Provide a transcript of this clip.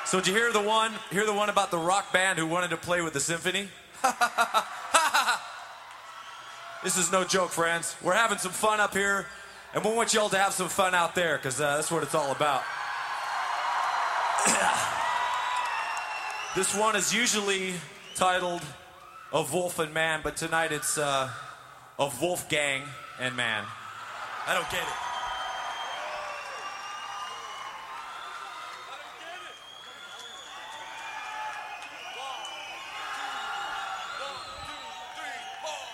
So did you hear the one about the rock band who wanted to play with the symphony? This is no joke, friends. We're having some fun up here, and we want y'all to have some fun out there, because that's what it's all about. This one is usually titled Of Wolf and Man, but tonight it's Of Wolfgang and Man. I don't get it.